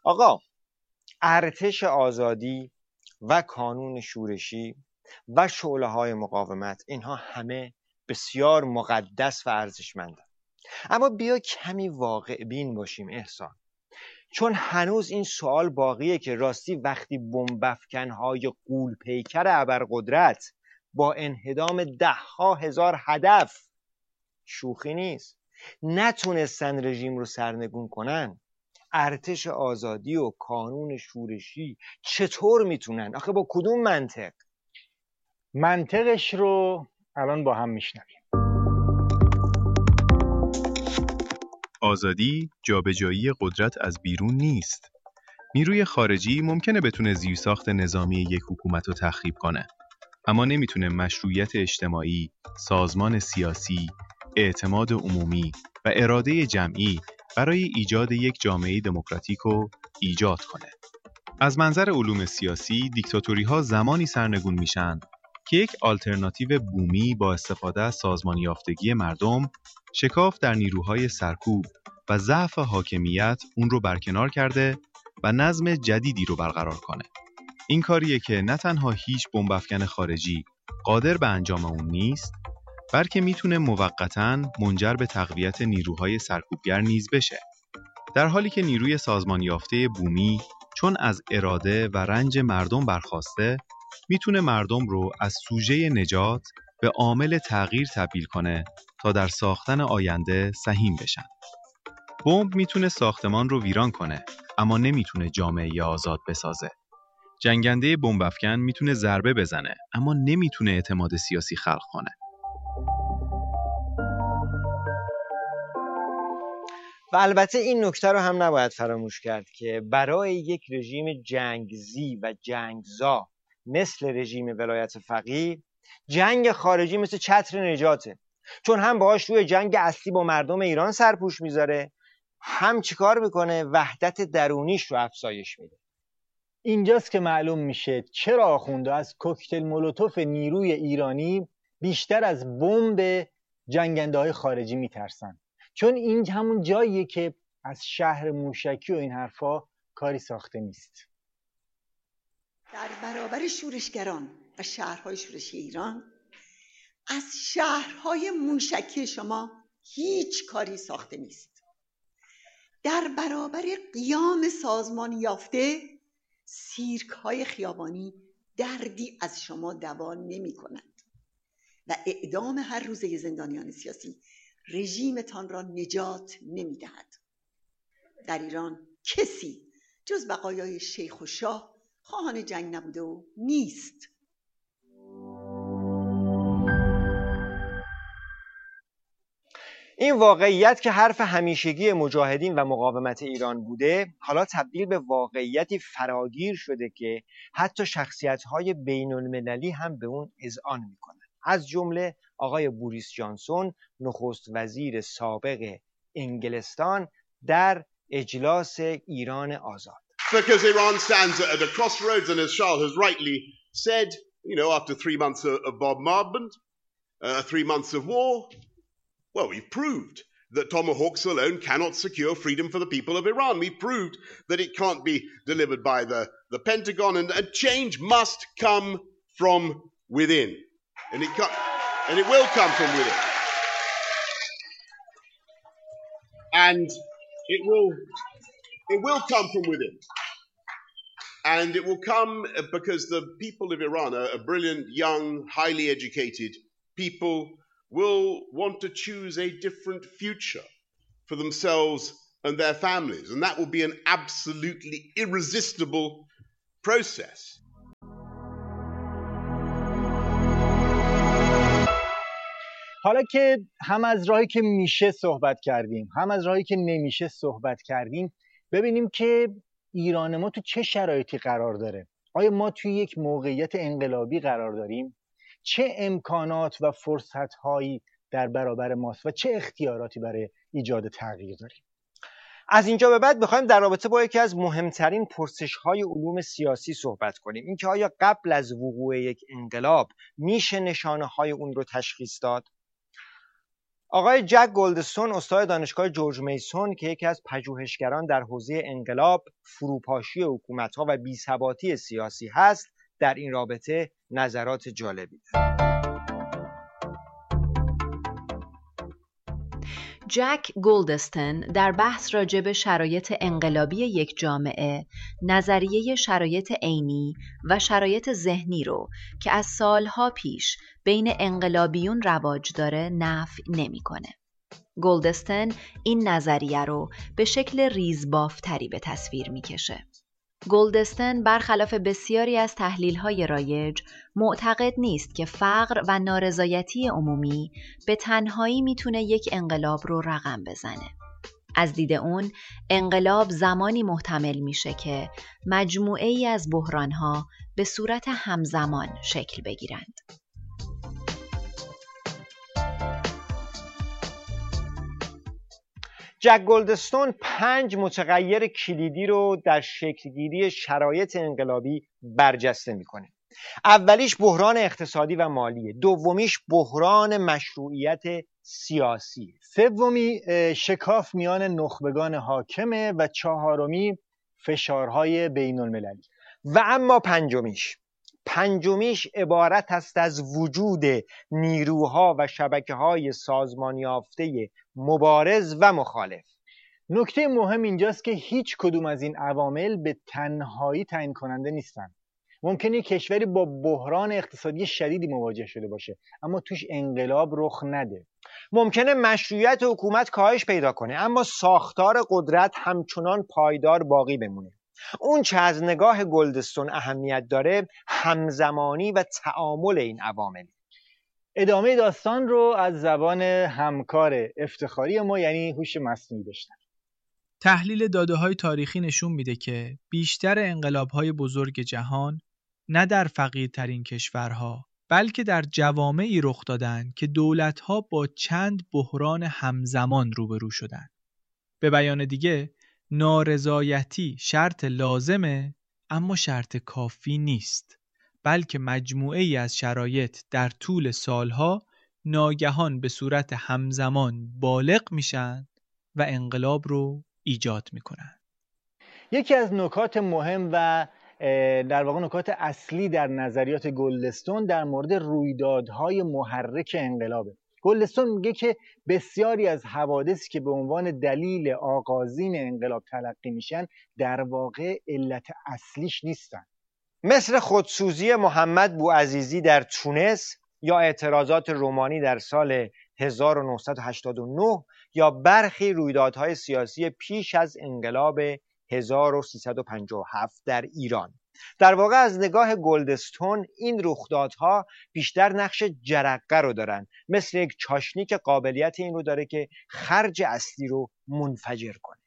آقا، ارتش آزادی و کانون شورشی و شعله‌های مقاومت، اینها همه بسیار مقدس و ارزشمندند. اما بیا کمی واقع بین باشیم احسان، چون هنوز این سوال باقیه که راستی وقتی بمب‌افکن‌های غول‌پیکر ابرقدرت با انهدام ده‌ها هزار هدف، شوخی نیست، نتونستن رژیم رو سرنگون کنن، ارتش آزادی و کانون شورشی چطور میتونن؟ آخه با کدوم منطق؟ منطقش رو الان با هم میشنویم. آزادی جابجایی قدرت از بیرون نیست. نیروی خارجی ممکنه بتونه زیرساخت نظامی یک حکومت رو تخریب کنه، اما نمیتونه مشروعیت اجتماعی، سازمان سیاسی، اعتماد عمومی و اراده جمعی برای ایجاد یک جامعه دموکراتیک رو ایجاد کنه. از منظر علوم سیاسی، دیکتاتوری‌ها زمانی سرنگون میشن که یک آلترناتیو بومی با استفاده از سازمان یافتگی مردم شکاف در نیروهای سرکوب و ضعف حاکمیت اون رو برکنار کرده و نظم جدیدی رو برقرار کنه. این کاریه که نه تنها هیچ بمب‌افکن خارجی قادر به انجام اون نیست، بلکه میتونه موقتاً منجر به تقویت نیروهای سرکوبگر نیز بشه. در حالی که نیروی سازمان یافته بومی چون از اراده و رنج مردم برخاسته، میتونه مردم رو از سوژه نجات به عامل تغییر تبدیل کنه تا در ساختن آینده سهیم بشن. بمب میتونه ساختمان رو ویران کنه، اما نمیتونه جامعه آزاد بسازه. جنگنده بمب‌افکن میتونه ضربه بزنه، اما نمیتونه اعتماد سیاسی خلق کنه. و البته این نکته رو هم نباید فراموش کرد که برای یک رژیم جنگزی و جنگزا مثل رژیم ولایت فقیه، جنگ خارجی مثل چتر نجاته، چون هم باهاش روی جنگ اصلی با مردم ایران سرپوش میذاره، هم چیکار میکنه؟ وحدت درونیش رو افزایش میده. اینجاست که معلوم میشه چرا آخونده از کوکتل مولوتوف نیروی ایرانی بیشتر از بمب جنگنده های خارجی میترسن، چون این همون جاییه که از شهر موشکی و این حرفا کاری ساخته نیست. در برابر شورشگران و شهرهای شورشی ایران، از شهرهای موشکی شما هیچ کاری ساخته نیست. در برابر قیام سازمان یافته، سیرک های خیابانی دردی از شما دوا نمی کنند و اعدام هر روزه زندانیان سیاسی رژیمتان را نجات نمی دهد. در ایران کسی جز بقایای شیخ و شاه خواهان جنگ نبوده و نیست. این واقعیت که حرف همیشگی مجاهدین و مقاومت ایران بوده، حالا تبدیل به واقعیتی فراگیر شده که حتی شخصیت‌های بین‌المللی هم به اون اذعان می‌کنند. از جمله آقای بوریس جانسون، نخست وزیر سابق انگلستان، در اجلاس ایران آزاد. Because Iran stands at a crossroads, and as Charles has rightly said, after 3 months of bombardment, 3 months of war, well, we've proved that tomahawks alone cannot secure freedom for the people of Iran. We've proved that it can't be delivered by the Pentagon, and change must come from within. And it will come from within. And it will come from within. And it will come because the people of Iran are brilliant, young, highly educated people, will want to choose a different future for themselves and their families. And that will be an absolutely irresistible process. حالا که هم از راهی که میشه صحبت کردیم، هم از راهی که نمیشه صحبت کردیم، ببینیم که ایران ما تو چه شرایطی قرار داره. آیا ما توی یک موقعیت انقلابی قرار داریم؟ چه امکانات و فرصت‌هایی در برابر ماست و چه اختیاراتی برای ایجاد تغییر داریم؟ از اینجا به بعد بخوایم در رابطه با یکی از مهمترین پرسش‌های علوم سیاسی صحبت کنیم، اینکه آیا قبل از وقوع یک انقلاب میشه نشانه‌های اون رو تشخیص داد؟ آقای جک گلدستون استاد دانشگاه جورج میسون که یکی از پژوهشگران در حوزه انقلاب، فروپاشی حکومت‌ها و بی‌ثباتی سیاسی هست، در این رابطه نظرات جالبی دارد. جک گلدستون در بحث راجع به شرایط انقلابی یک جامعه، نظریه شرایط عینی و شرایط ذهنی رو که از سالها پیش بین انقلابیون رواج داره نفی نمی‌کنه. گلدستون این نظریه رو به شکل ریزبافتری به تصویر می‌کشه. گلدستون برخلاف بسیاری از تحلیل‌های رایج معتقد نیست که فقر و نارضایتی عمومی به تنهایی میتونه یک انقلاب رو رقم بزنه. از دید اون، انقلاب زمانی محتمل میشه که مجموعه‌ای از بحران‌ها به صورت همزمان شکل بگیرند. جک گلدستون 5 متغیر کلیدی رو در شکلگیری شرایط انقلابی برجسته میکنه. اولیش بحران اقتصادی و مالیه، دومیش بحران مشروعیت سیاسی، سومی شکاف میان نخبگان حاکمه و چهارمی فشارهای بین المللی. و اما پنجمیش عبارت است از وجود نیروها و شبکه‌های سازمان یافته مبارز و مخالف. نکته مهم اینجاست که هیچ کدوم از این عوامل به تنهایی تعیین کننده نیستن. ممکنه کشوری با بحران اقتصادی شدیدی مواجه شده باشه اما توش انقلاب رخ نده. ممکنه مشروعیت حکومت کاهش پیدا کنه اما ساختار قدرت همچنان پایدار باقی بمونه. اون چه از نگاه گلدستون اهمیت داره همزمانی و تعامل این عوامل. ادامه داستان رو از زبان همکار افتخاری ما یعنی هوش مصنوعی بشنویم. تحلیل داده‌های تاریخی نشون میده که بیشتر انقلاب‌های بزرگ جهان نه در فقیرترین کشورها بلکه در جوامعی رخ دادن که دولت‌ها با چند بحران همزمان روبرو شدن. به بیان دیگه نارضایتی شرط لازمه اما شرط کافی نیست، بلکه مجموعه‌ای از شرایط در طول سالها ناگهان به صورت همزمان بالغ میشن و انقلاب رو ایجاد میکنن. یکی از نکات مهم و در واقع نکات اصلی در نظریات گلدستون در مورد رویدادهای محرک انقلابه. گلدستون میگه که بسیاری از حوادثی که به عنوان دلیل آغازین انقلاب تلقی میشن در واقع علت اصلیش نیستن، مثل خودسوزی محمد بوعزیزی در تونس یا اعتراضات رومانی در سال 1989 یا برخی رویدادهای سیاسی پیش از انقلاب 1357 در ایران. در واقع از نگاه گلدستون این رخدادها بیشتر نقش جرقه رو دارن، مثل یک چاشنی که قابلیت این رو داره که خرج اصلی رو منفجر کنه.